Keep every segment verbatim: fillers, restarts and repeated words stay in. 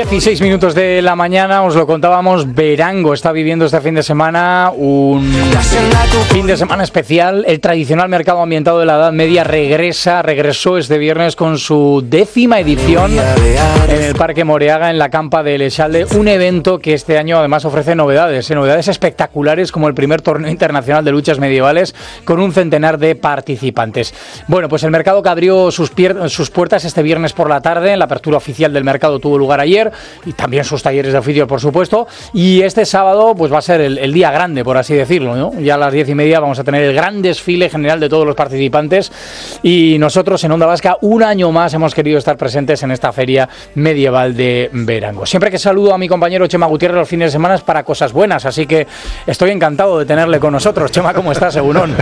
dieciséis minutos de la mañana, os lo contábamos, Verango está viviendo este fin de semana un fin de semana especial. El tradicional mercado ambientado de la Edad Media regresa, regresó este viernes con su décima edición en el Parque Moreaga, en la Campa de Lechalde, un evento que este año además ofrece novedades, ¿eh? novedades espectaculares como el primer torneo internacional de luchas medievales con un centenar de participantes. Bueno, pues el mercado que abrió sus, pier- sus puertas este viernes por la tarde, la apertura oficial del mercado tuvo lugar ayer, y también sus talleres de oficio, por supuesto, y este sábado pues va a ser el, el día grande, por así decirlo, ¿no? Ya a las diez y media vamos a tener el gran desfile general de todos los participantes, y nosotros en Onda Vasca un año más hemos querido estar presentes en esta feria medieval de Verango. Siempre que saludo a mi compañero Chema Gutiérrez los fines de semana es para cosas buenas, así que estoy encantado de tenerle con nosotros. Chema, ¿cómo estás? Egunon.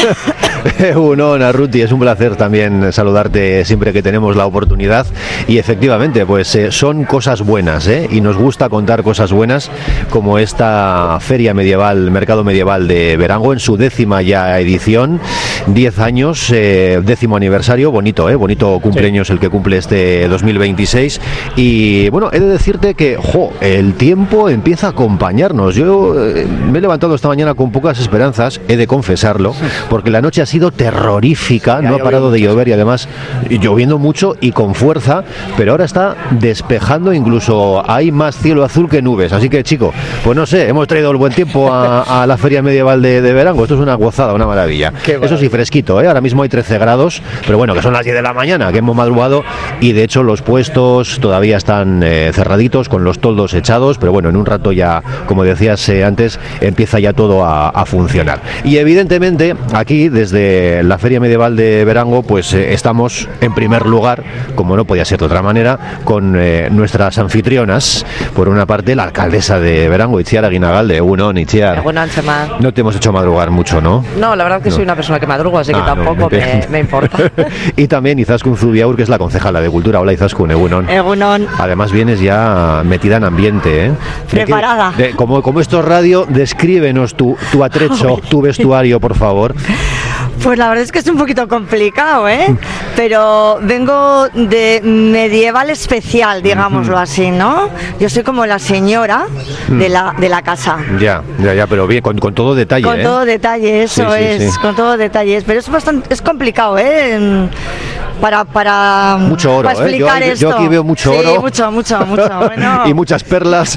Egunon, Arruti, es un placer también saludarte siempre que tenemos la oportunidad, y efectivamente pues eh, son cosas buenas, ¿eh? Y nos gusta contar cosas buenas como esta feria medieval, mercado medieval de Verango en su décima ya edición, diez años, eh, décimo aniversario, bonito, ¿eh? bonito cumpleaños sí. El que cumple este dos mil veintiséis, y bueno, he de decirte que jo, el tiempo empieza a acompañarnos. Yo eh, me he levantado esta mañana con pocas esperanzas, he de confesarlo, porque la noche ha sido terrorífica, no ha parado de llover y además lloviendo mucho y con fuerza, pero ahora está despejando, incluso hay más cielo azul que nubes, así que chico, pues no sé, hemos traído el buen tiempo a, a la feria medieval de, de Verango. Esto es una gozada, una maravilla. Eso sí, fresquito, ¿eh? Ahora mismo hay trece grados, pero bueno, que son las diez de la mañana, que hemos madrugado, y de hecho los puestos todavía están eh, cerraditos, con los toldos echados, pero bueno, en un rato ya, como decías eh, antes, empieza ya todo a, a funcionar. Y evidentemente aquí, desde la feria medieval de Verango, pues eh, estamos en primer lugar, como no podía ser de otra manera, con eh, nuestras anfitrionas. Por una parte, la alcaldesa de Verango, Itziar Aguinagalde. Egunon, Itziar. Egunon, Chema. No te hemos hecho madrugar mucho, ¿no? No, la verdad que no. Soy una persona que madrugo, así ah, que tampoco no, me, me, me importa. Y también Izaskun Zubiaur, que es la concejala de Cultura. Hola, Izaskun, egunon. Egunon. Además vienes ya metida en ambiente, ¿eh? Preparada. De, de, como, como esto es radio, descríbenos tu, tu atrecho, tu vestuario, por favor. Pues la verdad es que es un poquito complicado, ¿eh? Pero vengo de medieval especial, digámoslo así, ¿no? Yo soy como la señora de la, de la casa. Ya, ya, ya, pero bien, con, con todo detalle, Con ¿eh? todo detalle, eso sí, sí, es, sí. con todo detalle. Pero es bastante, es complicado, ¿eh? Para, para, mucho oro, para explicar ¿eh? Yo, esto. Yo aquí veo mucho sí, oro. mucho, mucho, mucho. Bueno. Y muchas perlas.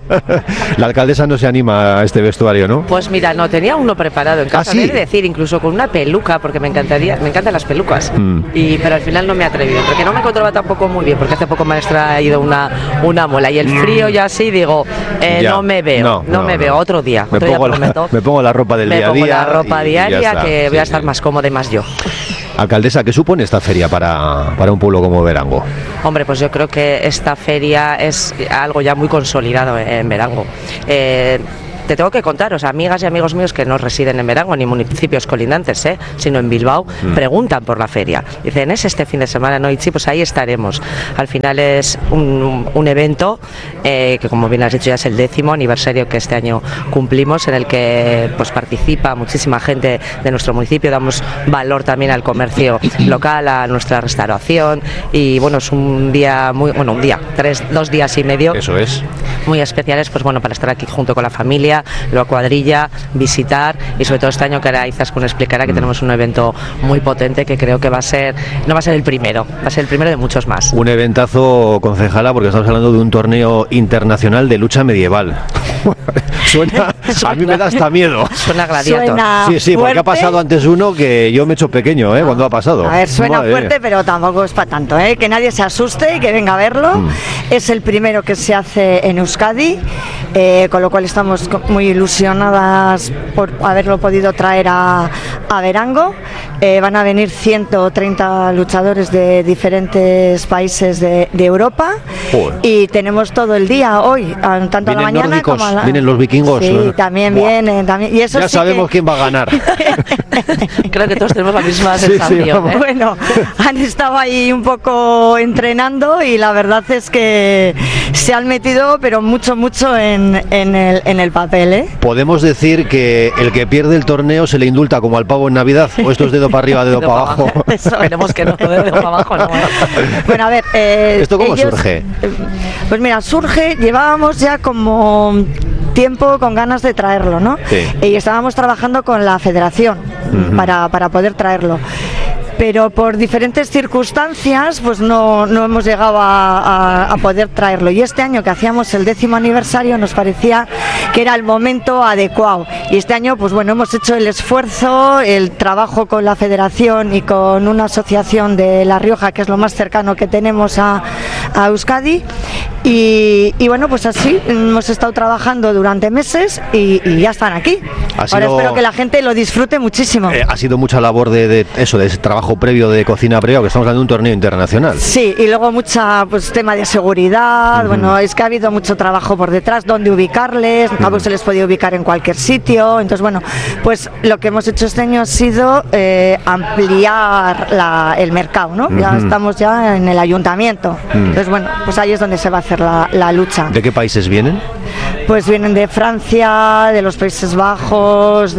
La alcaldesa no se anima a este vestuario, ¿no? Pues mira, no, tenía uno preparado en casa, ¿Ah, sí? Debe decir, incluso con una peluca, porque me encantaría, me encantan las pelucas. Mm. Y, pero al final no me he atrevido, porque no me encontraba tampoco muy bien, porque hace poco me ha traído una, una muela, y el frío ya así, digo, eh, ya, no me veo, no, no, no me no. veo, otro día. Me, otro pongo día la, me pongo la ropa del me día a día. Me pongo la ropa y, diaria, y que sí, voy a estar sí. más cómoda y más yo. Alcaldesa, ¿qué supone esta feria para, para un pueblo como Verango? Hombre, pues yo creo que esta feria es algo ya muy consolidado en Verango. Eh, Te tengo que contar, o sea, amigas y amigos míos que no residen en Verango ni municipios colindantes, ¿eh? sino en Bilbao, mm. preguntan por la feria. Dicen, ¿es este fin de semana? No, y sí, pues ahí estaremos. Al final es un, un evento eh, que, como bien has dicho, ya es el décimo aniversario que este año cumplimos, en el que pues participa muchísima gente de nuestro municipio. Damos valor también al comercio local, a nuestra restauración, y bueno, es un día muy, bueno, un día, tres, dos días y medio. Eso es. Muy especiales, pues bueno, para estar aquí junto con la familia, la cuadrilla, visitar, y sobre todo este año que ahora Izaskun explicará que mm. tenemos un evento muy potente que creo que va a ser, no va a ser el primero, va a ser el primero de muchos más. Un eventazo, concejala, porque estamos hablando de un torneo internacional de lucha medieval. Suena, suena, a mí me da hasta miedo. Suena gladiator. Suena sí, sí, porque fuerte. Ha pasado antes uno que yo me he hecho pequeño, ¿eh? No. Cuando ha pasado. A ver, suena Madre fuerte, mía. pero tampoco es para tanto, ¿eh? Que nadie se asuste y que venga a verlo. Mm. Es el primero que se hace en Euskadi, eh, con lo cual estamos muy ilusionadas por haberlo podido traer a, a Verango. Eh, van a venir ciento treinta luchadores de diferentes países de, de Europa. Joder. Y tenemos todo el día hoy, tanto ¿Vienen a la mañana nórdicos? como a la... ¿Vienen los vikingos? Sí, los... también Buah. vienen. También. Y eso ya sí sabemos que... quién va a ganar. Creo que todos tenemos la misma sí, sensación. sí, ¿eh? Bueno, han estado ahí un poco entrenando y la verdad es que se han metido, pero mucho, mucho en, en, el, en el papel, ¿eh? ¿Podemos decir que el que pierde el torneo se le indulta como al pavo en Navidad? ¿O esto es dedo para arriba, dedo, dedo para abajo? abajo. Esperemos que no, dedo para abajo no. Bueno, a ver... Eh, ¿Esto cómo ellos, surge? Pues mira, surge, llevábamos ya como tiempo con ganas de traerlo, ¿no? Sí. Y estábamos trabajando con la federación uh-huh. para, para poder traerlo. Pero por diferentes circunstancias pues no, no hemos llegado a, a, a poder traerlo, y este año que hacíamos el décimo aniversario nos parecía que era el momento adecuado, y este año pues bueno, hemos hecho el esfuerzo, el trabajo con la federación y con una asociación de La Rioja, que es lo más cercano que tenemos a, a Euskadi, y, y bueno, pues así hemos estado trabajando durante meses y, y ya están aquí. Ha sido, ahora espero que la gente lo disfrute muchísimo. Eh, ha sido mucha labor de, de eso, de ese trabajo previo, de cocina previa, que estamos hablando de un torneo internacional. Sí, y luego mucha pues tema de seguridad, uh-huh. bueno, es que ha habido mucho trabajo por detrás, dónde ubicarles, uh-huh. no se les podía ubicar en cualquier sitio, entonces bueno, pues lo que hemos hecho este año ha sido eh, ampliar la, el mercado, ¿no? Uh-huh. Ya estamos ya en el ayuntamiento, uh-huh. entonces bueno, pues ahí es donde se va a hacer la, la lucha. ¿De qué países vienen? Pues vienen de Francia, de los Países Bajos,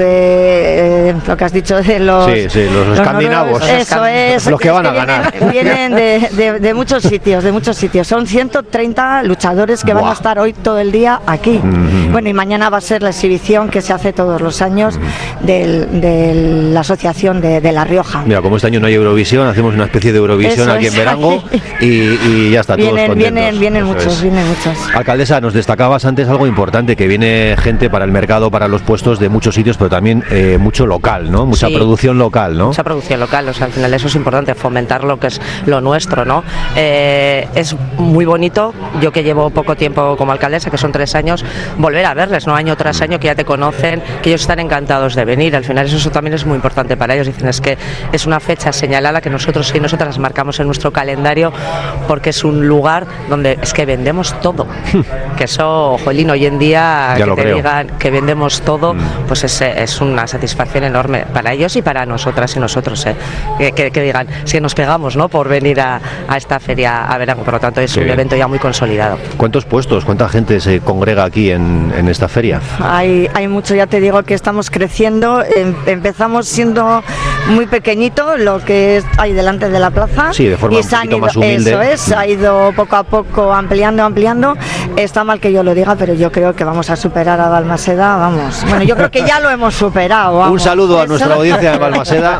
de eh, lo que has dicho de los... Sí, sí, los, los escandinavos. Eso es. Los que van es que a vienen, ganar. Vienen de, de, de muchos sitios, de muchos sitios. Son ciento treinta luchadores que Buah. van a estar hoy todo el día aquí. Mm-hmm. Bueno, y mañana va a ser la exhibición que se hace todos los años mm-hmm. del, de la asociación de, de La Rioja. Mira, como este año no hay Eurovisión, hacemos una especie de Eurovisión Eso aquí es. en Verango y, y ya está, vienen, todos contentos. Vienen, vienen muchos, es. vienen muchos. Alcaldesa, nos destacabas antes algo importante, que viene gente para el mercado, para los puestos de muchos sitios, pero también eh, mucho local, ¿no? Mucha sí, producción local, ¿no? Mucha producción local, o sea, al final eso es importante, fomentar lo que es lo nuestro, ¿no? Eh, es muy bonito, yo que llevo poco tiempo como alcaldesa, que son tres años, volver a verles, ¿no? Año tras año, que ya te conocen, que ellos están encantados de venir, al final eso también es muy importante para ellos, dicen, es que es una fecha señalada que nosotros y nosotras marcamos en nuestro calendario, porque es un lugar donde es que vendemos todo, que eso, jolín, hoy en día ya que te creo. digan que vendemos todo, mm. pues es, es una satisfacción enorme para ellos y para nosotras y nosotros, ¿eh? que, que, que digan, si nos pegamos, ¿no? por venir a, a esta feria a Verango, por lo tanto es Qué un bien. evento ya muy consolidado. ¿Cuántos puestos, cuánta gente se congrega aquí en, en esta feria? Hay, hay mucho, ya te digo que estamos creciendo, em, empezamos siendo muy pequeñito, lo que es ahí delante de la plaza, sí, de forma y un poquito ido, más humilde. Eso es, ha ido poco a poco ampliando, ampliando, está mal que yo lo diga, pero yo creo que vamos a superar a Balmaseda, vamos, bueno, yo creo que ya lo hemos superado. Vamos. Un saludo a nuestra audiencia de Balmaseda.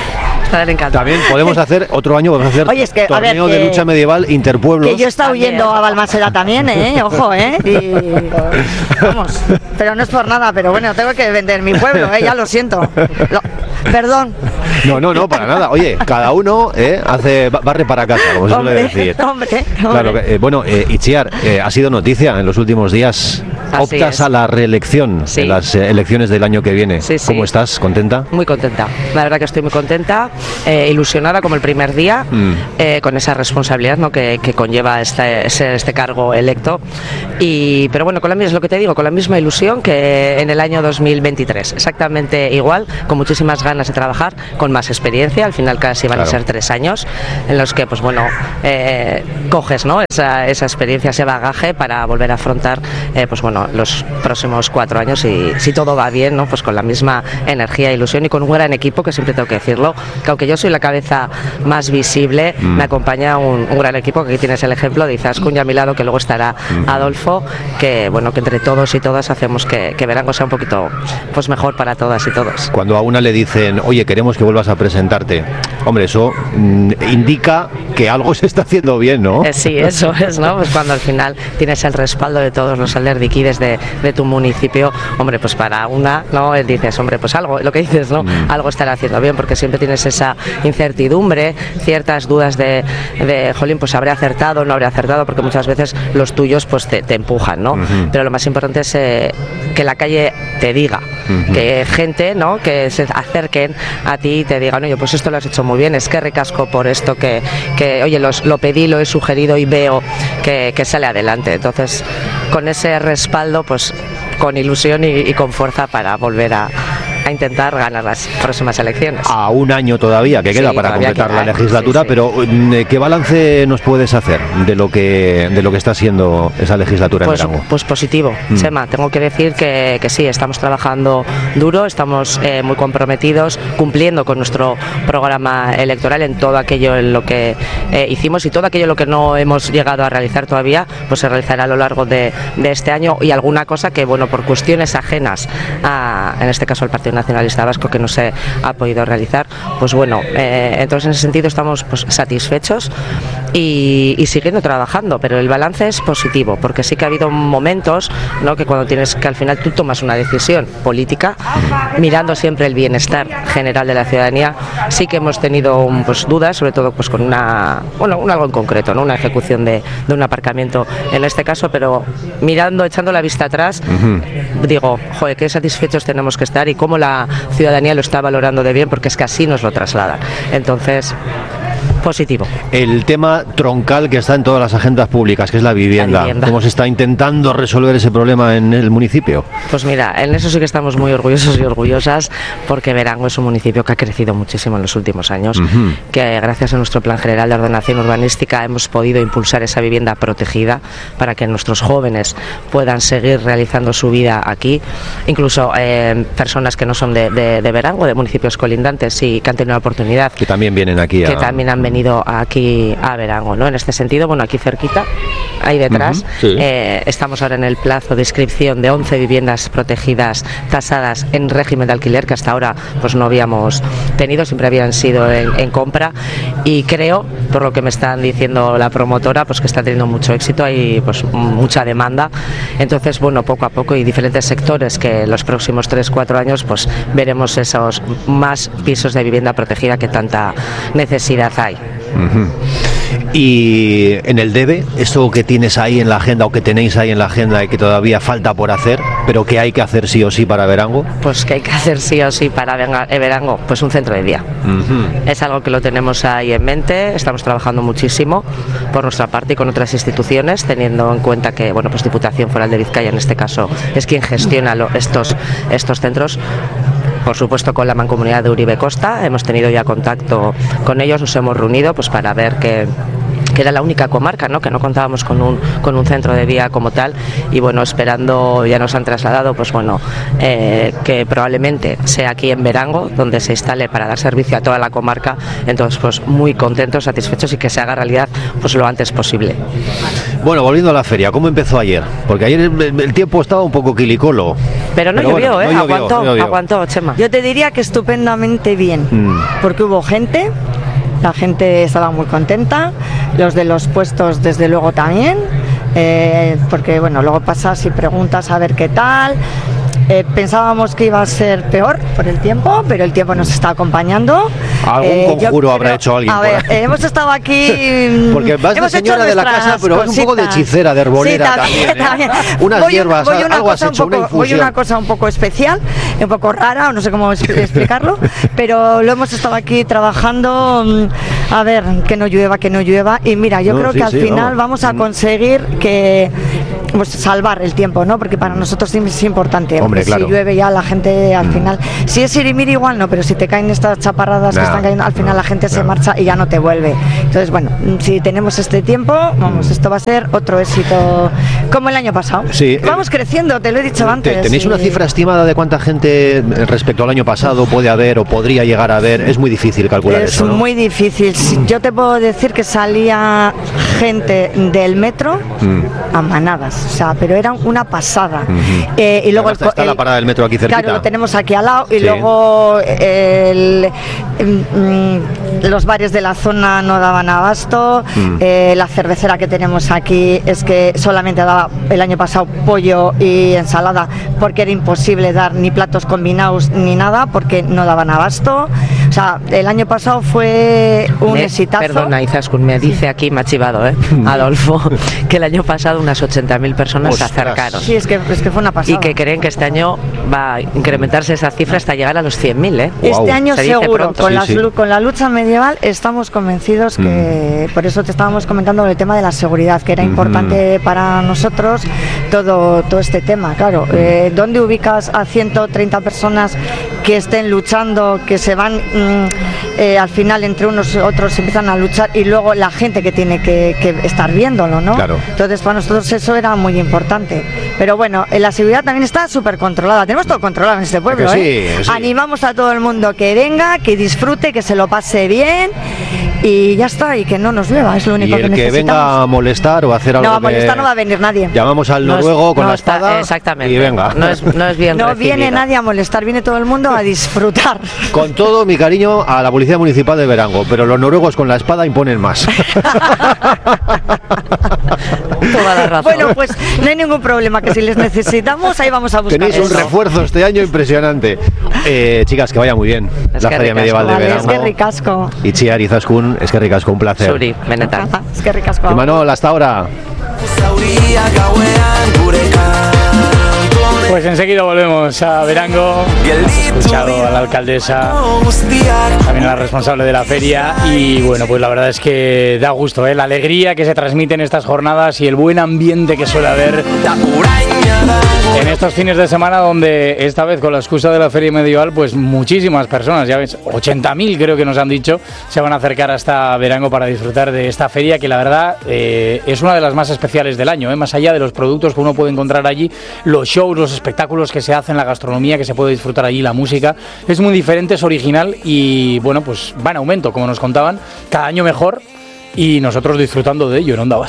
También podemos hacer, otro año podemos hacer Oye, es que, torneo a ver, de que, lucha medieval interpueblos. Que yo he estado huyendo a Balmaseda también, ¿eh? Ojo, ¿eh? Y, vamos, pero no es por nada, pero bueno, tengo que vender mi pueblo, ¿eh? Ya lo siento. Lo, perdón. No, no, no, para nada. Oye, cada uno eh, hace barre para casa, como se hombre, suele decir. Hombre, hombre. Claro, eh, bueno, eh, Itziar, eh, ha sido noticia en los últimos días. Así Optas es. a la reelección sí. en las eh, elecciones del año que viene. Sí, sí. ¿Cómo estás? ¿Contenta? Muy contenta. La verdad que estoy muy contenta, eh, ilusionada como el primer día, mm. eh, con esa responsabilidad, ¿no? que, que conlleva este, este, este cargo electo. Y, pero bueno, con la, es lo que te digo, con la misma ilusión que en el año dos mil veintitrés. Exactamente igual, con muchísimas ganas de trabajar, con más experiencia. Al final casi van claro. a ser tres años en los que, pues bueno, eh, coges, ¿no? esa, esa experiencia, ese bagaje para volver a afrontar, eh, pues bueno, los próximos cuatro años y si todo va bien, ¿no? Pues con la misma energía e ilusión y con un gran equipo, que siempre tengo que decirlo, que aunque yo soy la cabeza más visible, mm. me acompaña un, un gran equipo, que aquí tienes el ejemplo de Izaskun y a mi lado, que luego estará mm. Adolfo, que bueno, que entre todos y todas hacemos que, que Verango sea un poquito pues mejor para todas y todos. Cuando a una le dicen, oye, queremos que vuelvas a presentarte, hombre, eso mm, indica que algo se está haciendo bien, ¿no? Eh, sí, eso es, ¿no? Pues cuando al final tienes el respaldo de todos los alderdiquides de, de tu municipio, hombre, pues para una, ¿no? Dices, hombre, pues algo, lo que dices, ¿no? Mm. Algo estará haciendo bien, porque siempre tienes esa incertidumbre, ciertas dudas de, de jolín, pues habré acertado, no habré acertado, porque muchas veces los tuyos pues te, te empujan, ¿no? Uh-huh. Pero lo más importante es eh, que la calle te diga, uh-huh. que gente, ¿no? Que se acerquen a ti y te digan, oye, pues esto lo has hecho muy bien, es que recasco por esto, que, que oye, los, lo pedí, lo he sugerido y veo que, que sale adelante. Entonces, con ese respaldo, pues con ilusión y, y con fuerza para volver a, a intentar ganar las próximas elecciones. A un año todavía que queda sí, para completar queda, la legislatura, sí, sí. Pero ¿qué balance nos puedes hacer de lo que de lo que está siendo esa legislatura pues, en Verango? Pues positivo, mm. Chema, tengo que decir que, que sí, estamos trabajando duro, estamos eh, muy comprometidos, cumpliendo con nuestro programa electoral en todo aquello en lo que eh, hicimos, y todo aquello en lo que no hemos llegado a realizar todavía, pues se realizará a lo largo de, de este año, y alguna cosa que, bueno, por cuestiones ajenas a, en este caso, al Partido Nacionalista Vasco, que no se ha podido realizar, pues bueno, eh, entonces en ese sentido estamos pues satisfechos y, y siguiendo trabajando, pero el balance es positivo, porque sí que ha habido momentos, ¿no?, que cuando tienes que al final tú tomas una decisión política mirando siempre el bienestar general de la ciudadanía, sí que hemos tenido pues dudas, sobre todo pues con una, bueno, un algo en concreto, ¿no?, una ejecución de, de un aparcamiento en este caso, pero mirando, echando la vista atrás, uh-huh. digo, joder, qué satisfechos tenemos que estar y cómo la ciudadanía lo está valorando de bien, porque es que así nos lo trasladan. Entonces, positivo. El tema troncal que está en todas las agendas públicas, que es la vivienda. la vivienda. ¿Cómo se está intentando resolver ese problema en el municipio? Pues mira, en eso sí que estamos muy orgullosos y orgullosas, porque Verango es un municipio que ha crecido muchísimo en los últimos años, uh-huh. que gracias a nuestro Plan General de Ordenación Urbanística hemos podido impulsar esa vivienda protegida para que nuestros jóvenes puedan seguir realizando su vida aquí, incluso eh, personas que no son de, de, de Verango, de municipios colindantes, y que han tenido la oportunidad. Que también vienen aquí. Que a... también han venido aquí a Verango, ¿no? En este sentido, bueno, aquí cerquita, ahí detrás, uh-huh, sí. eh, estamos ahora en el plazo de inscripción de once viviendas protegidas tasadas en régimen de alquiler, que hasta ahora pues no habíamos tenido, siempre habían sido en, en compra, y creo, por lo que me están diciendo la promotora, pues que está teniendo mucho éxito, hay pues mucha demanda. Entonces, bueno, poco a poco, y diferentes sectores que en los próximos tres cuatro años pues veremos esos más pisos de vivienda protegida que tanta necesidad hay. Uh-huh. Y en el debe, eso que tienes ahí en la agenda o que tenéis ahí en la agenda y que todavía falta por hacer, pero que hay que hacer sí o sí para Verango. Pues que hay que hacer sí o sí para Verango, pues un centro de día. Uh-huh. Es algo que lo tenemos ahí en mente, estamos trabajando muchísimo por nuestra parte y con otras instituciones, teniendo en cuenta que, bueno, pues Diputación Foral de Vizcaya en este caso es quien gestiona lo, estos, estos centros. Por supuesto, con la Mancomunidad de Uribe Costa hemos tenido ya contacto con ellos, nos hemos reunido pues para ver que que era la única comarca, ¿no?, que no contábamos con un con un centro de día como tal, y bueno, esperando, ya nos han trasladado, pues bueno, eh, que probablemente sea aquí en Verango donde se instale para dar servicio a toda la comarca. Entonces, pues muy contentos, satisfechos, y que se haga realidad pues lo antes posible. Bueno, volviendo a la feria, ¿cómo empezó ayer? Porque ayer el, el tiempo estaba un poco quilicolo. Pero no Pero llovió, bueno, ¿eh? No llovió, aguantó, no llovió. aguantó, Chema. Yo te diría que estupendamente bien, mm. porque hubo gente. La gente estaba muy contenta, los de los puestos desde luego también, eh, porque bueno, luego pasas y preguntas a ver qué tal. Eh, pensábamos que iba a ser peor por el tiempo, pero el tiempo nos está acompañando. Algún eh, conjuro habrá creo, hecho alguien. A ver, eh, hemos estado aquí. Porque vas de señora de la casa, pero vas un poco de hechicera, de herbolera sí, también. también, ¿eh? también. Unas voy, hierbas, voy una algo has hecho, un poco, una Voy una cosa un poco especial, un poco rara, no sé cómo explicarlo, pero lo hemos estado aquí trabajando. A ver, que no llueva, que no llueva. Y mira, yo no, creo sí, que al sí, final vamos, vamos a conseguir que. Pues salvar el tiempo, ¿no? Porque para nosotros es importante. Hombre, claro. Si llueve ya la gente al mm. final, si es irimir igual no, pero si te caen estas chaparradas nah, que están cayendo, al final nah, la gente nah. se marcha y ya no te vuelve. Entonces, bueno, si tenemos este tiempo, vamos, esto va a ser otro éxito como el año pasado. Sí, vamos eh, creciendo, te lo he dicho antes. ¿Tenéis y... una cifra estimada de cuánta gente respecto al año pasado puede haber o podría llegar a haber? Es muy difícil calcular es eso, ¿no? Es muy difícil. Yo te puedo decir que salía gente del metro mm. a manadas, o sea, pero eran una pasada. Uh-huh. eh, y luego el, está el, la parada del metro aquí cerquita. Claro, lo tenemos aquí al lado, y sí. luego el, el, los bares de la zona no daban abasto. Mm. eh, la cervecera que tenemos aquí es que solamente daba el año pasado pollo y ensalada, porque era imposible dar ni platos combinados ni nada, porque no daban abasto. O sea, el año pasado fue un me, exitazo. Perdona, Izaskun, me dice sí. aquí, me ha chivado, ¿eh? Adolfo, que el año pasado unas ochenta mil personas Ostras. se acercaron. Sí, es que, es que fue una pasada. Y que creen que este año va a incrementarse esa cifra hasta llegar a los cien mil, ¿eh? Wow. Este año seguro, con, sí, las, sí. con la lucha medieval estamos convencidos que, mm. por eso te estábamos comentando el tema de la seguridad, que era mm. importante para nosotros todo, todo este tema, claro. Eh, ¿Dónde ubicas a ciento treinta personas que estén luchando, que se van mm, eh, al final entre unos y otros empiezan a luchar y luego la gente que tiene que, que estar viéndolo, ¿no? Claro. Entonces para nosotros eso era muy importante. Pero bueno, la seguridad también está súper controlada. Tenemos todo controlado en este pueblo, sí, ¿eh? Sí. Animamos a todo el mundo que venga, que disfrute, que se lo pase bien y ya está, y que no nos llueva, es lo único y el que necesitamos. Que venga a molestar o a hacer algo. No, a molestar que... no va a venir nadie. Llamamos al no noruego es, con no la está, espada exactamente. y venga. No es, no es bien No recibido. viene nadie a molestar, viene todo el mundo a disfrutar. Con todo mi cariño a la Policía Municipal de Verango, pero los noruegos con la espada imponen más. Toda la razón. Bueno, pues no hay ningún problema, que si les necesitamos, ahí vamos a buscar. Tenéis un eso. refuerzo este año impresionante. Eh, chicas, que vaya muy bien. Es la que Feria ricasco. Medieval de Vale, Verango. es que ricasco. Y Chiar Izaskun, es que ricasco, un placer. Suri, benetan. Es que ricasco. Y Manol, hasta ahora. Pues enseguida volvemos a Verango. Hemos escuchado a la alcaldesa, también a la responsable de la feria. Y bueno, pues la verdad es que da gusto, ¿eh? La alegría que se transmite en estas jornadas y el buen ambiente que suele haber en estos fines de semana, donde esta vez con la excusa de la feria medieval, pues muchísimas personas, ya ves, ochenta mil creo que nos han dicho, se van a acercar hasta Verango para disfrutar de esta feria, que la verdad eh, es una de las más especiales del año, ¿eh? Más allá de los productos que uno puede encontrar allí, los shows, los espectáculos que se hacen, la gastronomía que se puede disfrutar allí, la música, es muy diferente, es original y bueno, pues va en aumento, como nos contaban, cada año mejor, y nosotros disfrutando de ello en Onda Vasca.